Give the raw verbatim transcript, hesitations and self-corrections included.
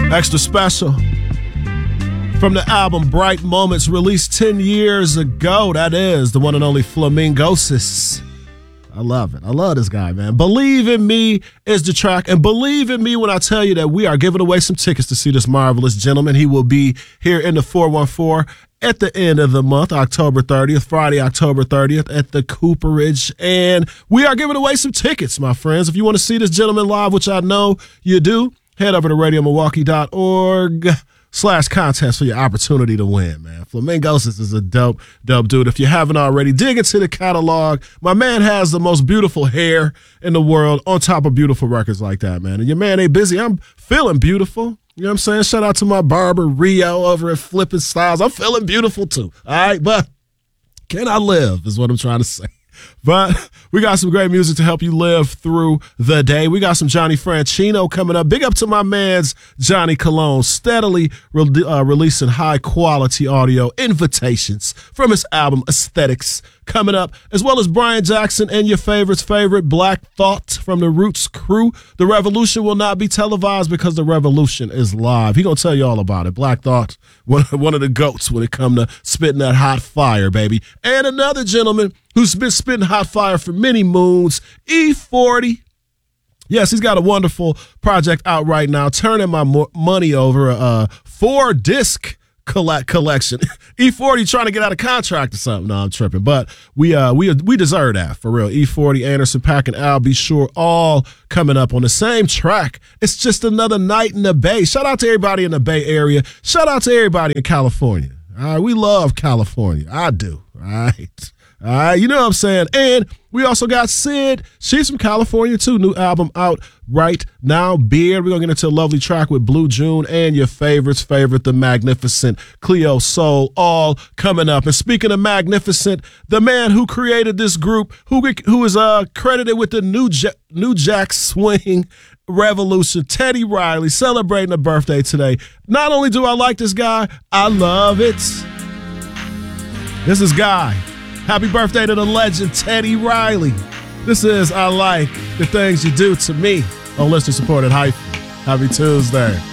Extra special from the album Bright Moments, released ten years ago. That is the one and only Flamingosis. I love it. I love this guy, man. Believe in Me is the track. And believe in me when I tell you that we are giving away some tickets to see this marvelous gentleman. He will be here in the four one four at the end of the month, October thirtieth, Friday, October thirtieth at the Cooperage. And we are giving away some tickets, my friends. If you want to see this gentleman live, which I know you do, head over to radio milwaukee dot org slash contest for your opportunity to win, man. Flamingosis is a dope, dope dude. If you haven't already, dig into the catalog. My man has the most beautiful hair in the world on top of beautiful records like that, man. And your man ain't busy. I'm feeling beautiful. You know what I'm saying? Shout out to my barber, Rio, over at Flippin' Styles. I'm feeling beautiful, too. All right, but can I live is what I'm trying to say. But we got some great music to help you live through the day. We got some Johnny Franchino coming up. Big up to my man's Johnny Cologne, steadily re- uh, releasing high-quality audio invitations from his album Aesthetics coming up, as well as Brian Jackson and your favorite's favorite, Black Thought from the Roots crew. The revolution will not be televised because the revolution is live. He gonna tell you all about it. Black Thought, one, one of the goats when it come to spitting that hot fire, baby. And another gentleman who's been spitting hot fire for many moons, E forty. Yes, he's got a wonderful project out right now, turning my mo- money over, a uh, four-disc collect collection. E forty trying to get out of contract or something. No, I'm tripping. But we uh we we deserve that, for real. E forty, Anderson .Paak, and Al B. Sure, all coming up on the same track. It's just another night in the Bay. Shout out to everybody in the Bay Area. Shout out to everybody in California. All right, we love California. I do. All right. All right, you know what I'm saying? And we also got Sid. She's from California, too. New album out right now, Beard. We're going to get into a lovely track with Blue June and your favorites, favorite, the magnificent Cleo Soul, all coming up. And speaking of magnificent, the man who created this group, who who is uh, credited with the New, ja- New Jack Swing Revolution, Teddy Riley, celebrating a birthday today. Not only do I like this guy, I love it. This is Guy. Happy birthday to the legend, Teddy Riley. This is I Like the Things You Do to Me on listener supported hyphen. Happy Tuesday.